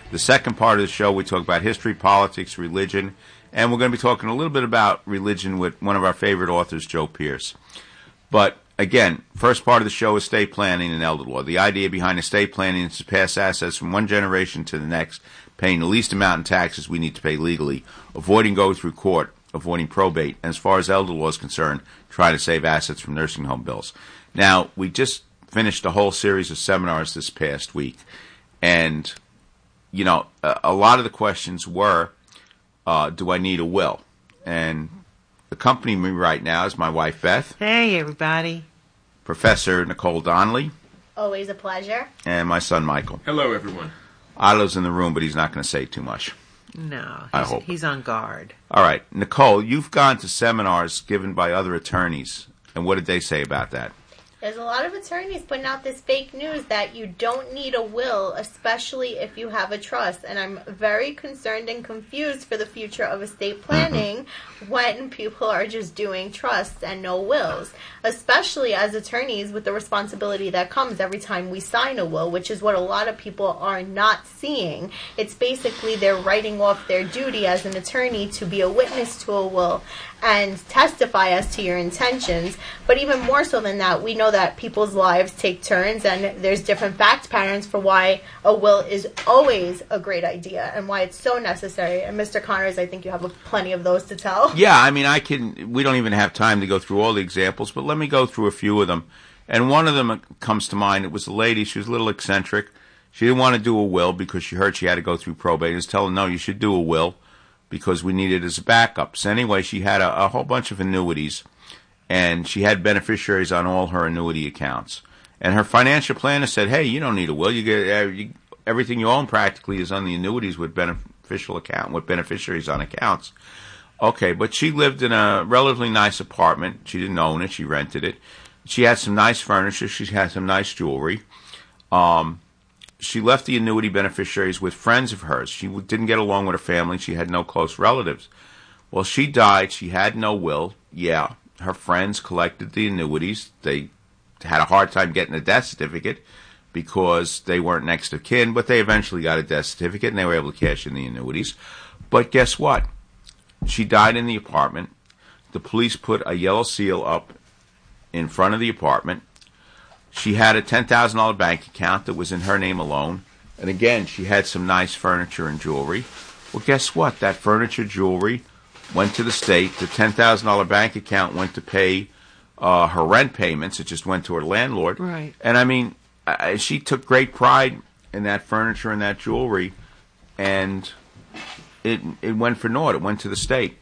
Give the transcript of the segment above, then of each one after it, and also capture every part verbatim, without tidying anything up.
The second part of the show, we talk about history, politics, religion, and we're going to be talking a little bit about religion with one of our favorite authors, Joe Pierce. But again, first part of the show is estate planning and elder law. The idea behind estate planning is to pass assets from one generation to the next, paying the least amount in taxes we need to pay legally, avoiding going through court, avoiding probate, and as far as elder law is concerned, trying to save assets from nursing home bills. Now, we just finished a whole series of seminars this past week, and, you know, a, a lot of the questions were, uh, do I need a will? And accompanying me right now is my wife, Beth. Hey, everybody. Professor Nicole Donnelly. Always a pleasure. And my son, Michael. Hello, everyone. Otto's in the room, but he's not going to say too much. No, I hope. He's on guard. All right. Nicole, you've gone to seminars given by other attorneys, and what did they say about that? There's a lot of attorneys putting out this fake news that you don't need a will, especially if you have a trust. And I'm very concerned and confused for the future of estate planning mm-hmm. when people are just doing trusts and no wills, especially as attorneys with the responsibility that comes every time we sign a will, which is what a lot of people are not seeing. It's basically they're writing off their duty as an attorney to be a witness to a will and testify as to your intentions. But even more so than that, we know that people's lives take turns and there's different fact patterns for why a will is always a great idea and why it's so necessary. And Mister Connors, I think you have plenty of those to tell. Yeah, I mean, I can. We don't even have time to go through all the examples, but let me go through a few of them. And one of them comes to mind. It was a lady. She was a little eccentric. She didn't want to do a will because she heard she had to go through probate. I was telling her, no, you should do a will, because we need it as a backup. So anyway, she had a, a whole bunch of annuities, and she had beneficiaries on all her annuity accounts. And her financial planner said, hey, you don't need a will. You get uh, you, everything you own practically is on the annuities with beneficial account, with beneficiaries on accounts. Okay, but she lived in a relatively nice apartment. She didn't own it. She rented it. She had some nice furniture. She had some nice jewelry. Um... She left the annuity beneficiaries with friends of hers. She didn't get along with her family. She had no close relatives. Well, she died. She had no will. Yeah, her friends collected the annuities. They had a hard time getting a death certificate because they weren't next of kin, but they eventually got a death certificate and they were able to cash in the annuities. But guess what? She died in the apartment. The police put a yellow seal up in front of the apartment. She had a ten thousand dollars bank account that was in her name alone. And again, she had some nice furniture and jewelry. Well, guess what? That furniture, jewelry went to the state. The ten thousand dollars bank account went to pay uh, her rent payments. It just went to her landlord. Right. And, I mean, I, she took great pride in that furniture and that jewelry, and it it went for naught. It went to the state.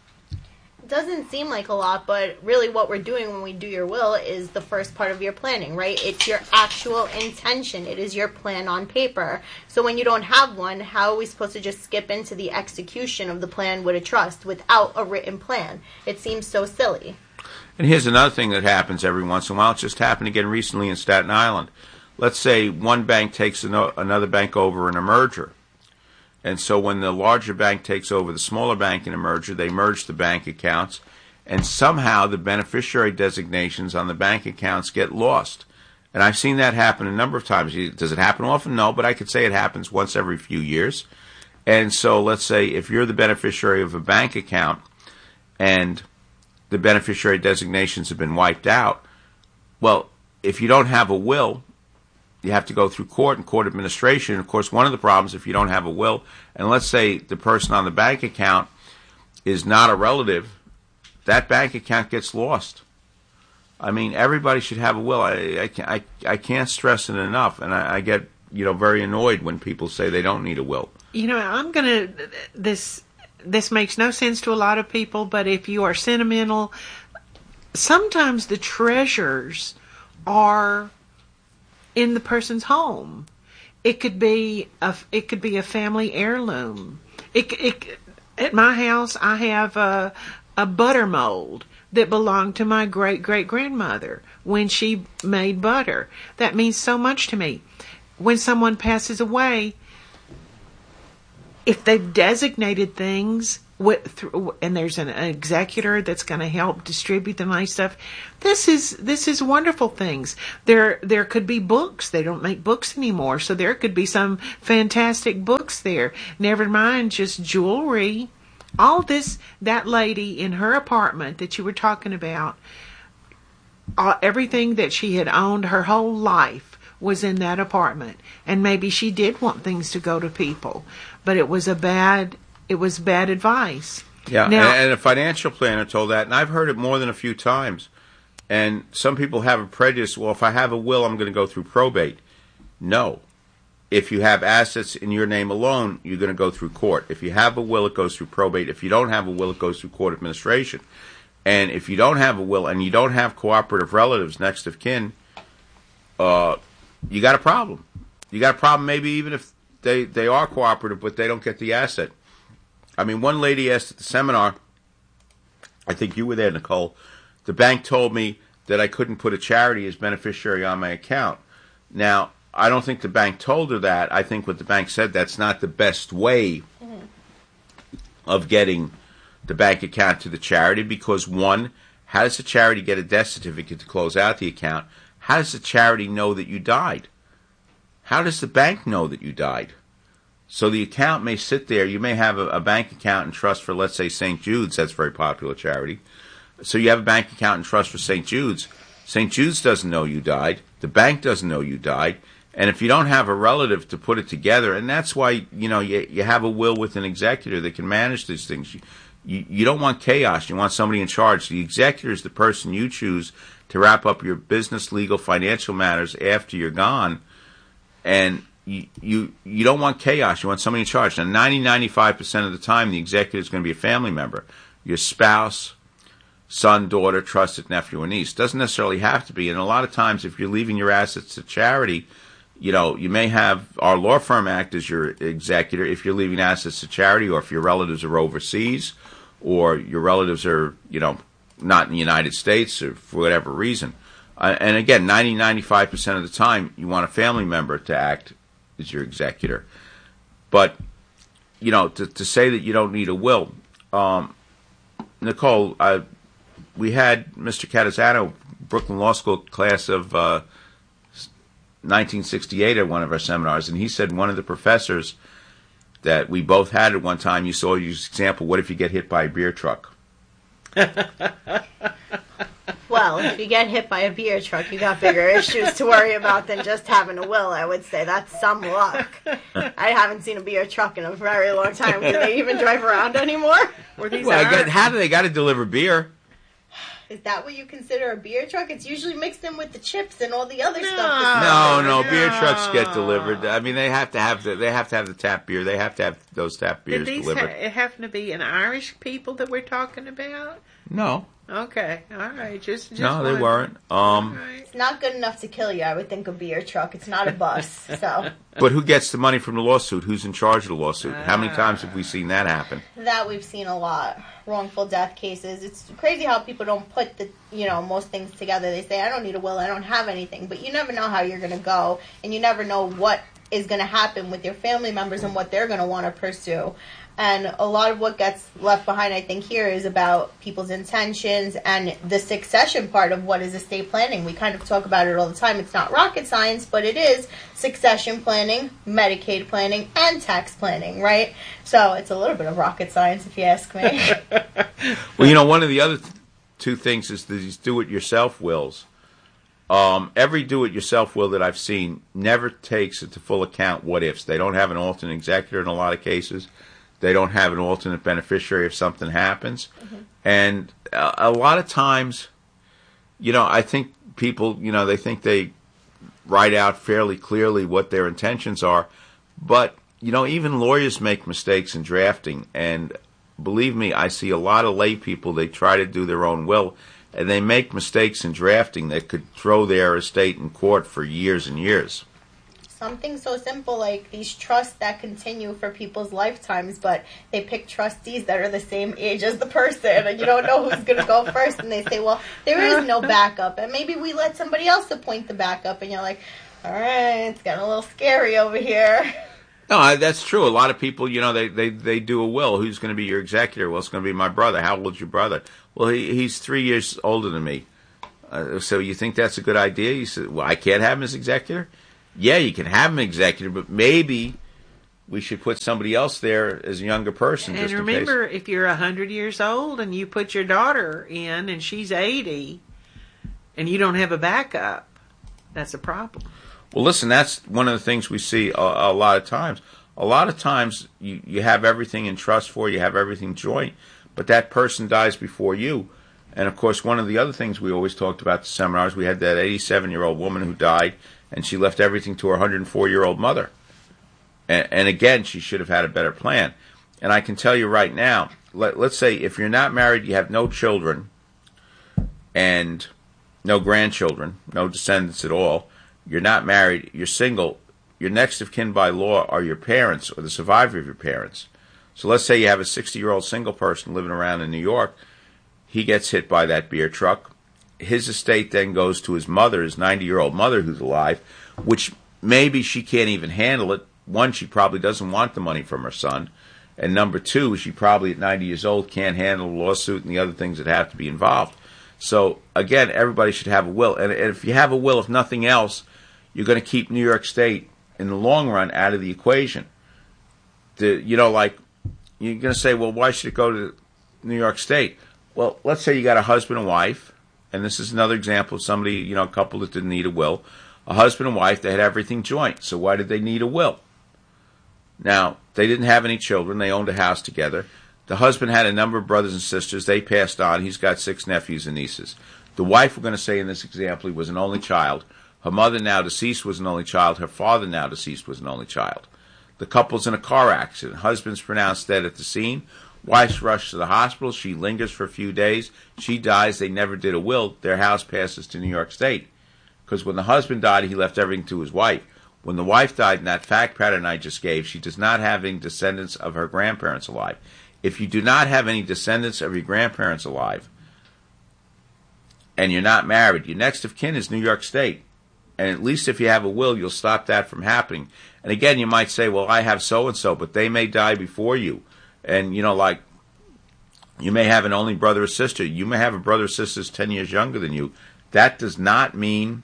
Doesn't seem like a lot, but really what we're doing when we do your will is the first part of your planning, right? It's your actual intention. It is your plan on paper. So when you don't have one, how are we supposed to just skip into the execution of the plan with a trust without a written plan? It seems so silly. And here's another thing that happens every once in a while. It just happened again recently in Staten Island. Let's say one bank takes another bank over in a merger. And so when the larger bank takes over the smaller bank in a merger, they merge the bank accounts, and somehow the beneficiary designations on the bank accounts get lost. And I've seen that happen a number of times. Does it happen often? No, but I could say it happens once every few years. And so let's say if you're the beneficiary of a bank account and the beneficiary designations have been wiped out, well, if you don't have a will, you have to go through court and court administration. And of course, one of the problems if you don't have a will, and let's say the person on the bank account is not a relative, that bank account gets lost. I mean, everybody should have a will. I, I, I, I can't stress it enough, and I, I get you know very annoyed when people say they don't need a will. You know, I'm gonna this this makes no sense to a lot of people, but if you are sentimental, sometimes the treasures are in the person's home. It could be a it could be a family heirloom. It, it at my house I have a a butter mold that belonged to my great great grandmother when she made butter. That means so much to me. When someone passes away, if they've designated things, what, through, and there's an executor that's going to help distribute the money stuff. This is this is wonderful things. There there could be books. They don't make books anymore, so there could be some fantastic books there. Never mind just jewelry. All this, that lady in her apartment that you were talking about, uh, everything that she had owned her whole life was in that apartment. And maybe she did want things to go to people, but it was a bad, it was bad advice. Yeah, now, and, and a financial planner told that, and I've heard it more than a few times. And some people have a prejudice, well, if I have a will, I'm going to go through probate. No. If you have assets in your name alone, you're going to go through court. If you have a will, it goes through probate. If you don't have a will, it goes through court administration. And if you don't have a will and you don't have cooperative relatives, next of kin, uh, you got a problem. You got a problem maybe even if they, they are cooperative, but they don't get the asset. I mean, one lady asked at the seminar, I think you were there, Nicole, the bank told me that I couldn't put a charity as beneficiary on my account. Now, I don't think the bank told her that. I think what the bank said, that's not the best way mm-hmm. of getting the bank account to the charity because, one, how does the charity get a death certificate to close out the account? How does the charity know that you died? How does the bank know that you died? So the account may sit there. You may have a, a bank account and trust for, let's say, Saint Jude's. That's a very popular charity. So you have a bank account and trust for Saint Jude's. Saint Jude's doesn't know you died. The bank doesn't know you died. And if you don't have a relative to put it together, and that's why, you know, you, you have a will with an executor that can manage these things. You, you, you don't want chaos. You want somebody in charge. The executor is the person you choose to wrap up your business, legal, financial matters after you're gone. And you, you, you don't want chaos. You want somebody in charge. Now, ninety, ninety-five percent of the time, the executor is going to be a family member. Your spouse, son, daughter, trusted nephew, or niece. Doesn't necessarily have to be. And a lot of times, if you're leaving your assets to charity, you know, you may have our law firm act as your executor if you're leaving assets to charity or if your relatives are overseas or your relatives are, you know, not in the United States or for whatever reason. Uh, and again, ninety, ninety-five percent of the time, you want a family member to act as your executor. But, you know, to, to say that you don't need a will, um, Nicole, I, we had Mister Catazano, Brooklyn Law School class of uh, nineteen sixty-eight at one of our seminars, and he said one of the professors that we both had at one time, you saw his example, what if you get hit by a beer truck? Well, if you get hit by a beer truck, you got bigger issues to worry about than just having a will, I would say. That's some luck. I haven't seen a beer truck in a very long time. Do they even drive around anymore? Were these well, I got, how do they got to deliver beer? Is that what you consider a beer truck? It's usually mixed in with the chips and all the other no, stuff. No, no, no, beer trucks get delivered. I mean, they have to have the, they have to have the tap beer. They have to have those tap beers Did these delivered. ha- happen to be an Irish people that we're talking about? No. Okay, all right. Just, just no, they one. weren't. Um, Right. It's not good enough to kill you, I would think, a beer truck. It's not a bus, so. But who gets the money from the lawsuit? Who's in charge of the lawsuit? How many times have we seen that happen? That we've seen a lot. Wrongful death cases. It's crazy how people don't put the, you know, most things together. They say, I don't need a will, I don't have anything. But you never know how you're going to go, and you never know what is going to happen with your family members and what they're going to want to pursue. And a lot of what gets left behind, I think, here is about people's intentions and the succession part of what is estate planning. We kind of talk about it all the time. It's not rocket science, but it is succession planning, Medicaid planning, and tax planning, right? So it's a little bit of rocket science, if you ask me. Well, you know, one of the other th- two things is these do-it-yourself wills. Um, every do-it-yourself will that I've seen never takes into full account what-ifs. They don't have an alternate executor in a lot of cases. They don't have an alternate beneficiary if something happens. Mm-hmm. And a, a lot of times, you know, I think people, you know, they think they write out fairly clearly what their intentions are. But, you know, even lawyers make mistakes in drafting. And believe me, I see a lot of lay people, they try to do their own will, and they make mistakes in drafting that could throw their estate in court for years and years. Something so simple like these trusts that continue for people's lifetimes, but they pick trustees that are the same age as the person, and you don't know who's going to go first, and they say, well, there is no backup, and maybe we let somebody else appoint the backup, and you're like, all right, it's getting a little scary over here. No, I, that's true. A lot of people, you know, they, they, they do a will. Who's going to be your executor? Well, it's going to be my brother. How old's your brother? Well, he, he's three years older than me. Uh, so you think that's a good idea? You said, well, I can't have him as executor? Yeah, you can have him executor, but maybe we should put somebody else there as a younger person. And just remember, in case. if you're one hundred years old and you put your daughter in and she's eighty and you don't have a backup, that's a problem. Well, listen, that's one of the things we see a, a lot of times. A lot of times you, you have everything in trust for, you have everything joint, but that person dies before you. And, of course, one of the other things we always talked about at the seminars, we had that eighty-seven-year-old woman who died, and she left everything to her one hundred four-year-old mother. And, and, again, she should have had a better plan. And I can tell you right now, let, let's say if you're not married, you have no children and no grandchildren, no descendants at all, you're not married, you're single, your next of kin by law are your parents or the survivor of your parents. So let's say you have a sixty-year-old single person living around in New York. He gets hit by that beer truck. His estate then goes to his mother, his ninety-year-old mother who's alive, which maybe she can't even handle it. One, she probably doesn't want the money from her son. And number two, she probably at ninety years old can't handle a lawsuit and the other things that have to be involved. So, again, everybody should have a will. And if you have a will, if nothing else, you're going to keep New York State in the long run out of the equation. The, you know, like, you're going to say, well, why should it go to New York State? Well, let's say you got a husband and wife, and this is another example of somebody, you know, a couple that didn't need a will. A husband and wife, they had everything joint. So why did they need a will? Now, they didn't have any children. They owned a house together. The husband had a number of brothers and sisters. They passed on. He's got six nephews and nieces. The wife, we're going to say in this example, was an only child. Her mother, now deceased, was an only child. Her father, now deceased, was an only child. The couple's in a car accident. Husband's pronounced dead at the scene. Wife's rushed to the hospital. She lingers for a few days. She dies. They never did a will. Their house passes to New York State. Because when the husband died, he left everything to his wife. When the wife died, in that fact pattern I just gave, she does not have any descendants of her grandparents alive. If you do not have any descendants of your grandparents alive, and you're not married, your next of kin is New York State. And at least if you have a will, you'll stop that from happening. And again, you might say, well, I have so-and-so, but they may die before you. And, you know, like, you may have an only brother or sister. You may have a brother or sister who's ten years younger than you. That does not mean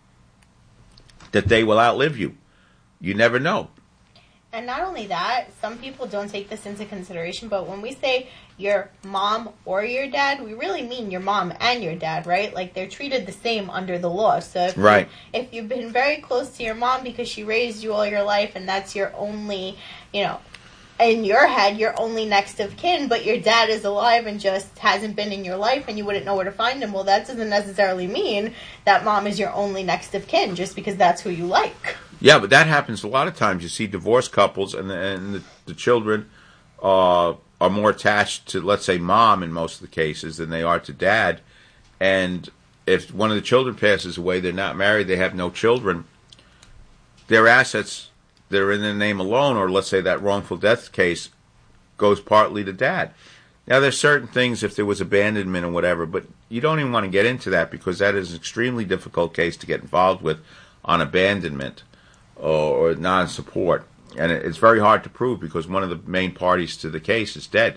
that they will outlive you. You never know. And not only that, some people don't take this into consideration, but when we say your mom or your dad, we really mean your mom and your dad, right? Like, they're treated the same under the law. So if, right. you, if you've been very close to your mom because she raised you all your life and that's your only, you know, in your head, you're only next of kin, but your dad is alive and just hasn't been in your life and you wouldn't know where to find him, well, that doesn't necessarily mean that mom is your only next of kin just because that's who you like. Yeah, but that happens a lot of times. You see divorced couples and the, and the, the children uh, are more attached to, let's say, mom in most of the cases than they are to dad. And if one of the children passes away, they're not married, they have no children, their assets that are in their name alone, or let's say that wrongful death case, goes partly to dad. Now, there's certain things if there was abandonment or whatever, but you don't even want to get into that because that is an extremely difficult case to get involved with on abandonment or non-support. And it's very hard to prove because one of the main parties to the case is dead.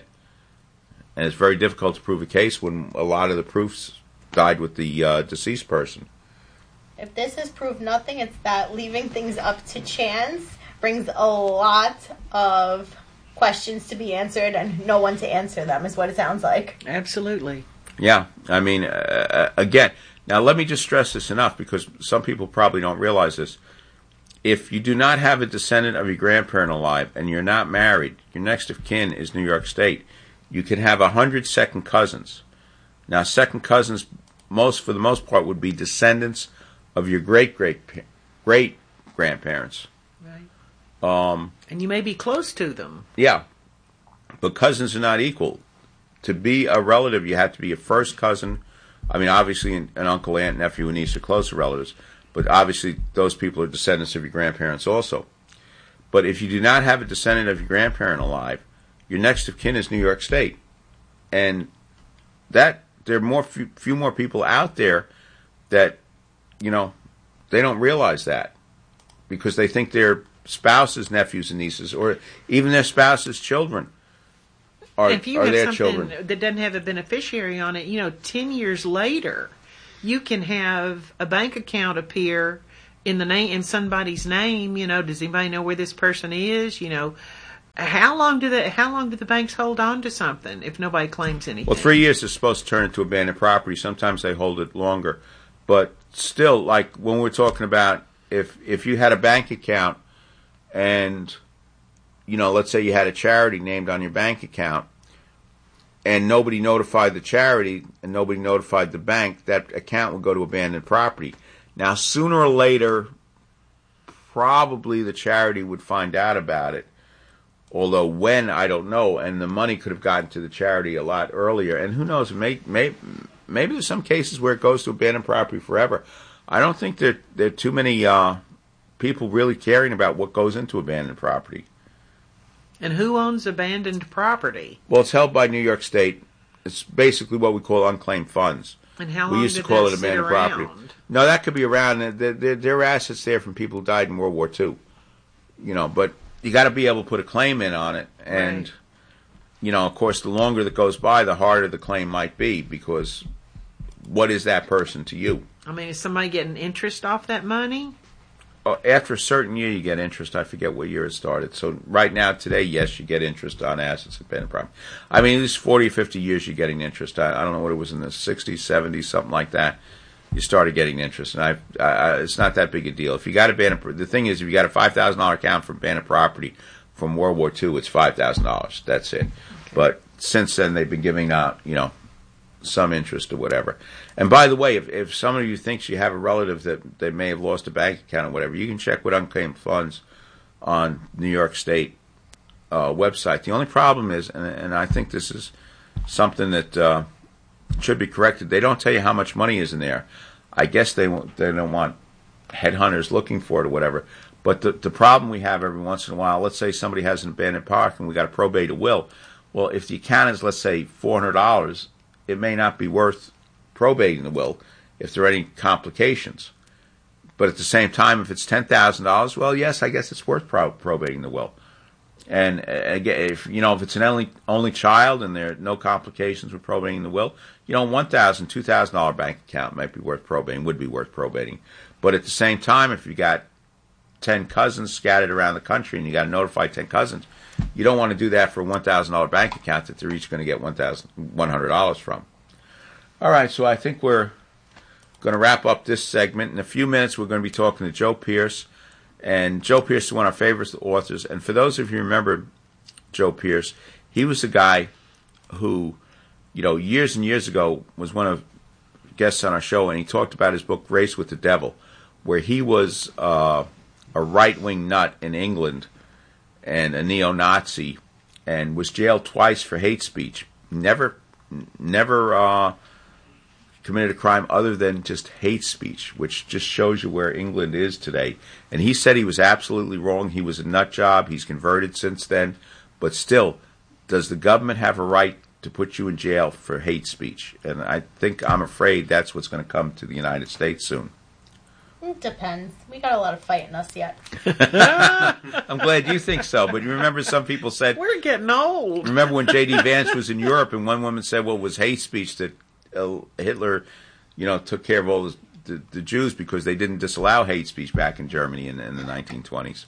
And it's very difficult to prove a case when a lot of the proofs died with the uh, deceased person. If this has proved nothing, it's that leaving things up to chance brings a lot of questions to be answered and no one to answer them, is what it sounds like. Absolutely. Yeah, I mean, uh, again, now let me just stress this enough because some people probably don't realize this. If you do not have a descendant of your grandparent alive and you're not married, your next of kin is New York State. You can have a hundred second cousins. Now, second cousins, most for the most part, would be descendants of your great great great grandparents. Right. Um, and you may be close to them. Yeah, but cousins are not equal. To be a relative, you have to be a first cousin. I mean, obviously, an, an uncle, aunt, nephew, and niece are closer relatives. But obviously, those people are descendants of your grandparents also. But if you do not have a descendant of your grandparent alive, your next of kin is New York State. And that there are more few, few more people out there that, you know, they don't realize that because they think they're spouses, nephews, and nieces, or even their spouses' children are, if you are have their something children. that doesn't have a beneficiary on it, you know, ten years later, you can have a bank account appear in the name in somebody's name. You know, does anybody know where this person is? You know, how long do the how long do the banks hold on to something if nobody claims anything? Well, three years is supposed to turn into abandoned property. Sometimes they hold it longer, but still, like when we're talking about if if you had a bank account and, you know, let's say you had a charity named on your bank account and nobody notified the charity and nobody notified the bank, that account would go to abandoned property. Now, sooner or later, probably the charity would find out about it, although when, I don't know, and the money could have gotten to the charity a lot earlier. And who knows, may, may, maybe there's some cases where it goes to abandoned property forever. I don't think there, there are too many uh, people really caring about what goes into abandoned property. And who owns abandoned property? Well, it's held by New York State. It's basically what we call unclaimed funds. And how we long used to did call that it abandoned sit property. around? No, that could be around. There, there, there are assets there from people who died in World War Two. You know, but you got to be able to put a claim in on it. And, Right. you know, of course, the longer that goes by, the harder the claim might be, because what is that person to you? I mean, is somebody getting interest off that money? Uh, After a certain year, you get interest. I forget what year it started. So right now, today, yes, you get interest on assets at abandoned property. I mean, at least forty or fifty years, you're getting interest. I, I don't know what it was in the sixties, seventies, something like that. You started getting interest, and I, I, it's not that big a deal. If you got abandoned, the thing is, if you got a five thousand dollar account for abandoned property from World War Two, it's five thousand dollars. That's it. Okay. But since then, they've been giving out, you know, some interest or whatever. And by the way, if, if some of you thinks you have a relative that they may have lost a bank account or whatever, you can check with unclaimed funds on New York State uh, website. The only problem is, and, and I think this is something that uh, should be corrected, they don't tell you how much money is in there. I guess they won't, they don't want headhunters looking for it or whatever. But the the problem we have every once in a while, let's say somebody has an abandoned park and we got to probate a will. Well, if the account is, let's say, four hundred dollars, it may not be worth probating the will if there are any complications. But at the same time, if it's ten thousand dollars, well, yes, I guess it's worth pro- probating the will. And uh, again, if you know, if it's an only only child and there are no complications with probating the will, you know, one thousand, two thousand dollar bank account might be worth probating, would be worth probating. But at the same time, if you got ten cousins scattered around the country and you got to notify ten cousins, you don't want to do that for a one thousand dollar bank account that they're each going to get one thousand one hundred dollars from. All right, so I think we're going to wrap up this segment. In a few minutes, we're going to be talking to Joe Pierce. And Joe Pierce is one of our favorite authors. And for those of you who remember Joe Pierce, he was the guy who, you know, years and years ago was one of guests on our show, and he talked about his book, Race with the Devil, where he was uh, a right-wing nut in England and a neo-Nazi and was jailed twice for hate speech. Never, never... Uh, committed a crime other than just hate speech, which just shows you where England is today. And he said he was absolutely wrong. He was a nut job. He's converted since then. But still, does the government have a right to put you in jail for hate speech? And I think, I'm afraid, that's what's going to come to the United States soon. It depends. We got a lot of fight in us yet. I'm glad you think so. But you remember some people said... We're getting old. Remember when J D Vance was in Europe and one woman said, well, it was hate speech that Uh, Hitler, you know, took care of all the, the, the Jews because they didn't disallow hate speech back in Germany in, in the nineteen twenties.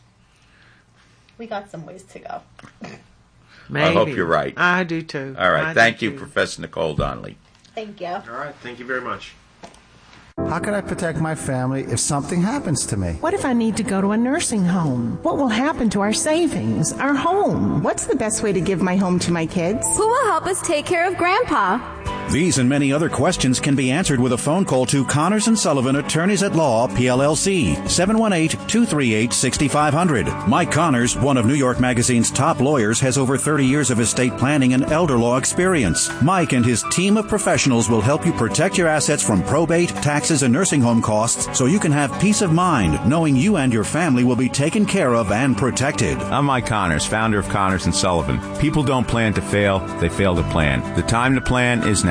We got some ways to go. Maybe. I hope you're right. I do too. All right. I Thank do you, too. Professor Nicole Donnelly. Thank you. All right. Thank you very much. How can I protect my family if something happens to me? What if I need to go to a nursing home? What will happen to our savings, our home? What's the best way to give my home to my kids? Who will help us take care of Grandpa? These and many other questions can be answered with a phone call to Connors and Sullivan, Attorneys at Law, P L L C, seven one eight, two three eight, six five zero zero. Mike Connors, one of New York Magazine's top lawyers, has over thirty years of estate planning and elder law experience. Mike and his team of professionals will help you protect your assets from probate, taxes, and nursing home costs so you can have peace of mind knowing you and your family will be taken care of and protected. I'm Mike Connors, founder of Connors and Sullivan. People don't plan to fail, they fail to plan. The time to plan is now.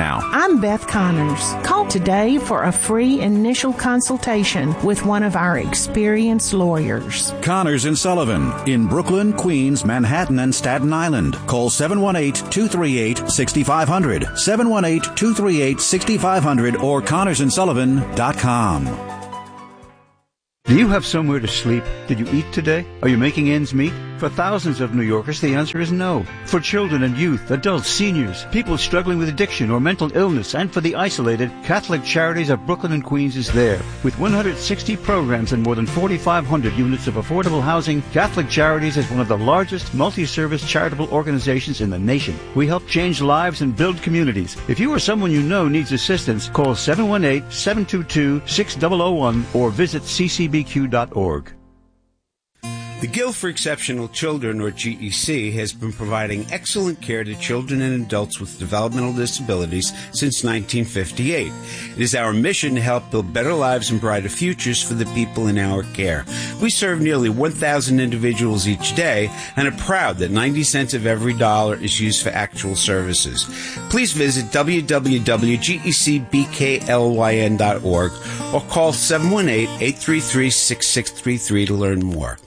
now. I'm Beth Connors. Call today for a free initial consultation with one of our experienced lawyers. Connors and Sullivan in Brooklyn, Queens, Manhattan, and Staten Island. Call seven one eight, two three eight, six five zero zero, seven one eight, two three eight, six five zero zero, or connors and sullivan dot com. Do you have somewhere to sleep? Did you eat today? Are you making ends meet? For thousands of New Yorkers, the answer is no. For children and youth, adults, seniors, people struggling with addiction or mental illness, and for the isolated, Catholic Charities of Brooklyn and Queens is there. With one hundred sixty programs and more than forty-five hundred units of affordable housing, Catholic Charities is one of the largest multi-service charitable organizations in the nation. We help change lives and build communities. If you or someone you know needs assistance, call seven one eight, seven two two, six zero zero one or visit c c b q dot org. The Guild for Exceptional Children, or G E C, has been providing excellent care to children and adults with developmental disabilities since nineteen fifty-eight. It is our mission to help build better lives and brighter futures for the people in our care. We serve nearly one thousand individuals each day and are proud that ninety cents of every dollar is used for actual services. Please visit w w w dot g e c b k l y n dot org or call seven one eight, eight three three, six six three three to learn more.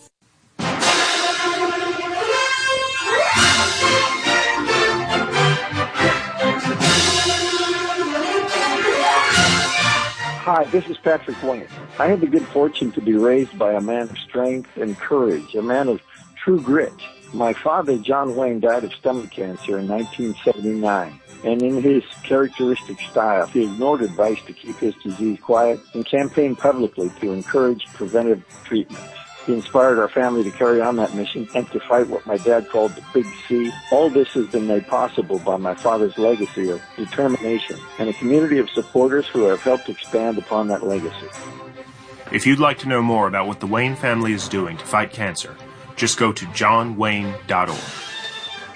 Hi, this is Patrick Wayne. I had the good fortune to be raised by a man of strength and courage, a man of true grit. My father, John Wayne, died of stomach cancer in nineteen seventy-nine. And in his characteristic style, he ignored advice to keep his disease quiet and campaigned publicly to encourage preventive treatment. He inspired our family to carry on that mission and to fight what my dad called the Big C. All this has been made possible by my father's legacy of determination and a community of supporters who have helped expand upon that legacy. If you'd like to know more about what the Wayne family is doing to fight cancer, just go to john wayne dot org.